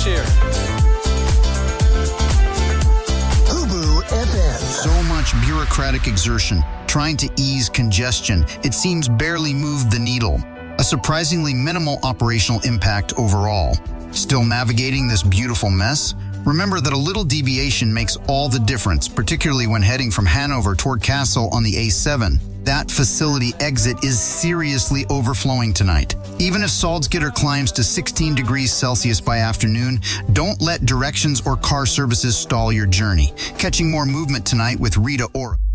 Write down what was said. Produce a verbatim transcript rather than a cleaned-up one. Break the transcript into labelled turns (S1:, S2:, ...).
S1: here.
S2: Ubu F M.
S3: So much bureaucratic exertion, trying to ease congestion. It seems barely moved the needle. A surprisingly minimal operational impact overall. Still navigating this beautiful mess? Remember that a little deviation makes all the difference, particularly when heading from Hanover toward Kassel on the A seven. That facility exit is seriously overflowing tonight. Even if Salzgitter climbs to sixteen degrees Celsius by afternoon, don't let directions or car services stall your journey. Catching more movement tonight with Rita Ora.